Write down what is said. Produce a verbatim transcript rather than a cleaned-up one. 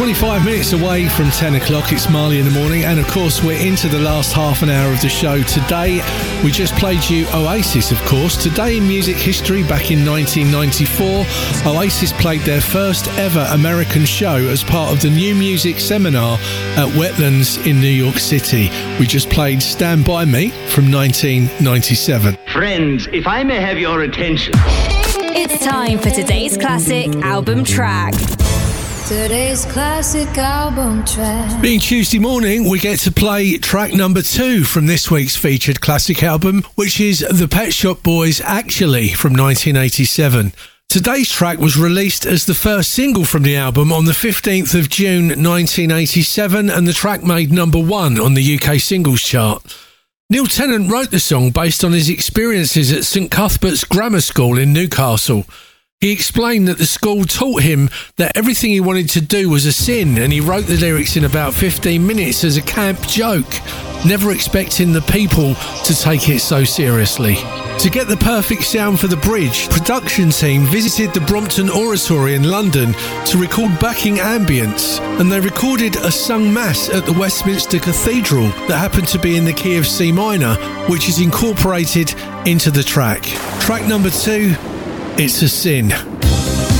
twenty-five minutes away from ten o'clock. It's Marley in the Morning, and of course we're into the last half an hour of the show. Today we just played you Oasis, of course. Today in music history, back in nineteen ninety-four, Oasis played their first ever American show as part of the New Music Seminar at Wetlands in New York City. We just played Stand By Me from nineteen ninety-seven. Friends, if I may have your attention. It's time for today's classic album track. Today's classic album track. Being Tuesday morning, we get to play track number two from this week's featured classic album, which is The Pet Shop Boys' Actually from nineteen eighty-seven. Today's track was released as the first single from the album on the fifteenth of June nineteen eighty-seven, and the track made number one on the U K singles chart. Neil Tennant wrote the song based on his experiences at St Cuthbert's Grammar School in Newcastle. He explained that the school taught him that everything he wanted to do was a sin, and he wrote the lyrics in about fifteen minutes as a camp joke, never expecting the people to take it so seriously. To get the perfect sound for the bridge, production team visited the Brompton Oratory in London to record backing ambience, and they recorded a sung mass at the Westminster Cathedral that happened to be in the key of C minor, which is incorporated into the track. Track number two, It's a Sin.